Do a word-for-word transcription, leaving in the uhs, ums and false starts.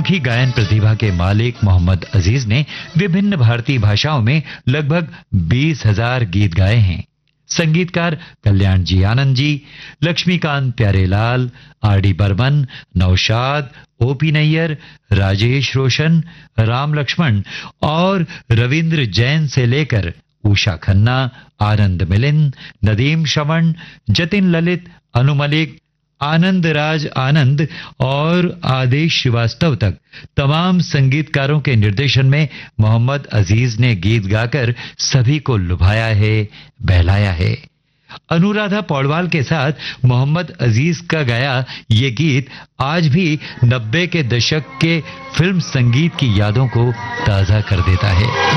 अनोखी गायन प्रतिभा के मालिक मोहम्मद अजीज ने विभिन्न भारतीय भाषाओं में लगभग बीस हजार गीत गाए हैं। संगीतकार कल्याण जी Anand ji, Laxmikant Pyarelal, R D Burman, Naushad, OP Nayyar, Rajesh रोशन, राम लक्ष्मण और रविंद्र जैन से लेकर उषा खन्ना, आनंद मिलिंद, नदीम श्रवण, जतिन ललित, अनु मलिक, आनंद राज आनंद और आदेश श्रीवास्तव तक तमाम संगीतकारों के निर्देशन में मोहम्मद अजीज ने गीत गाकर सभी को लुभाया है, बहलाया है। अनुराधा पौडवाल के साथ मोहम्मद अजीज का गाया ये गीत आज भी नब्बे के दशक के फिल्म संगीत की यादों को ताजा कर देता है।